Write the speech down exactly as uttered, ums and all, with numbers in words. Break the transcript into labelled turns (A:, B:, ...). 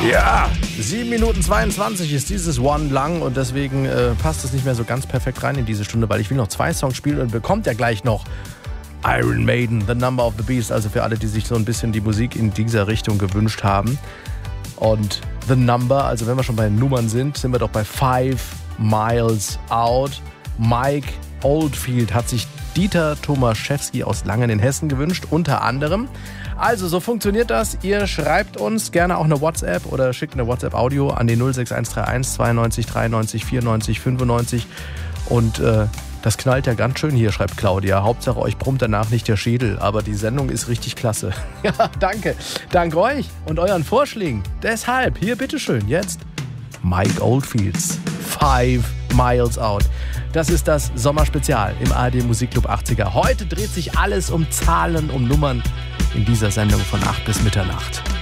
A: Ja, sieben Minuten zweiundzwanzig ist dieses One lang und deswegen äh, passt es nicht mehr so ganz perfekt rein in diese Stunde, weil ich will noch zwei Songs spielen und bekommt ja gleich noch Iron Maiden, The Number of the Beast, also für alle, die sich so ein bisschen die Musik in dieser Richtung gewünscht haben. Und The Number, also wenn wir schon bei Nummern sind, sind wir doch bei Five Miles Out. Mike Oldfield hat sich Dieter Tomaszewski aus Langen in Hessen gewünscht, unter anderem. Also, so funktioniert das. Ihr schreibt uns gerne auch eine WhatsApp oder schickt eine WhatsApp-Audio an die null sechs eins drei eins zweiundneunzig dreiundneunzig vierundneunzig fünfundneunzig. Und äh, das knallt ja ganz schön hier, schreibt Claudia. Hauptsache, euch brummt danach nicht der Schädel. Aber die Sendung ist richtig klasse. Ja, danke. Dank euch und euren Vorschlägen. Deshalb, hier bitteschön, jetzt Mike Oldfields Five Miles Out. Das ist das Sommerspezial im A R D Musikclub achtziger. Heute dreht sich alles um Zahlen, um Nummern in dieser Sendung von acht bis Mitternacht.